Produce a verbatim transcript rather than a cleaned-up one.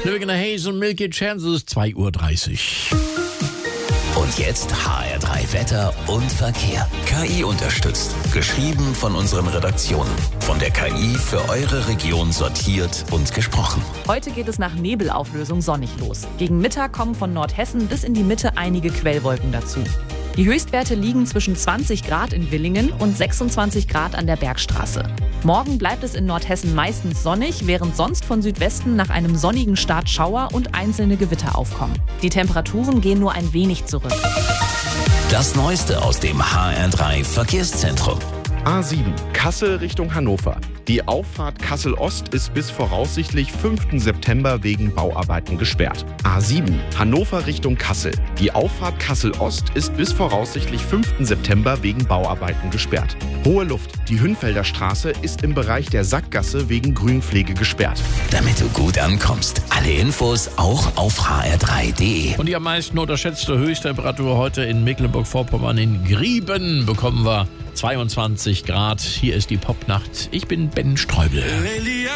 Living in a Haze und Milky Chances, zwei Uhr dreißig. Und jetzt H R drei Wetter und Verkehr. K I unterstützt. Geschrieben von unseren Redaktionen. Von der K I für eure Region sortiert und gesprochen. Heute geht es nach Nebelauflösung sonnig los. Gegen Mittag kommen von Nordhessen bis in die Mitte einige Quellwolken dazu. Die Höchstwerte liegen zwischen zwanzig Grad in Villingen und sechsundzwanzig Grad an der Bergstraße. Morgen bleibt es in Nordhessen meistens sonnig, während sonst von Südwesten nach einem sonnigen Start Schauer und einzelne Gewitter aufkommen. Die Temperaturen gehen nur ein wenig zurück. Das Neueste aus dem H R drei Verkehrszentrum. A sieben, Kassel Richtung Hannover. Die Auffahrt Kassel-Ost ist bis voraussichtlich fünften September wegen Bauarbeiten gesperrt. A sieben, Hannover Richtung Kassel. Die Auffahrt Kassel-Ost ist bis voraussichtlich fünften September wegen Bauarbeiten gesperrt. Hohe Luft, die Hünfelder Straße ist im Bereich der Sackgasse wegen Grünpflege gesperrt. Damit du gut ankommst. Alle Infos auch auf h r drei punkt d e. Und die am meisten unterschätzte Höchsttemperatur heute in Mecklenburg-Vorpommern in Grieben bekommen wir zweiundzwanzig Grad. Hier ist die Popnacht. Ich bin Ben Streubel.